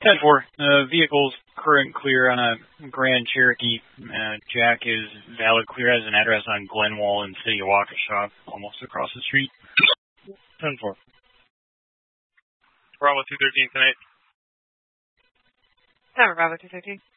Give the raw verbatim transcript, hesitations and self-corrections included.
ten four. Uh, vehicle's current clear on a Grand Cherokee. Uh, Jack is valid clear, has an address on Glenwall in City of Waukesha, almost across the street. ten four. Bravo two thirteen tonight. Number Bravo two thirteen.